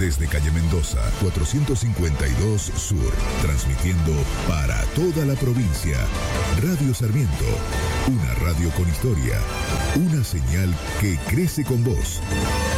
Desde calle Mendoza, 452 Sur, transmitiendo para toda la provincia. Radio Sarmiento, una radio con historia, una señal que crece con vos.